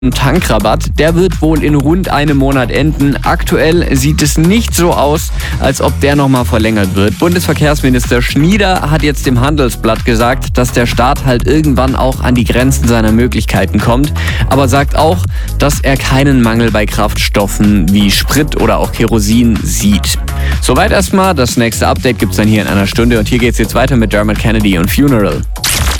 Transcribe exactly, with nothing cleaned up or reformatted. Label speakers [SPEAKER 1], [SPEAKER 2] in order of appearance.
[SPEAKER 1] Tankrabatt, der wird wohl in rund einem Monat enden. Aktuell sieht es nicht so aus, als ob der nochmal verlängert wird. Bundesverkehrsminister Schnieder hat jetzt dem Handelsblatt gesagt, dass der Staat halt irgendwann auch an die Grenzen seiner Möglichkeiten kommt, aber sagt auch, dass er keinen Mangel bei Kraftstoffen wie Sprit oder auch Kerosin sieht. Soweit erstmal, das nächste Update gibt's dann hier in einer Stunde und hier geht's jetzt weiter mit Dermot Kennedy und Funeral.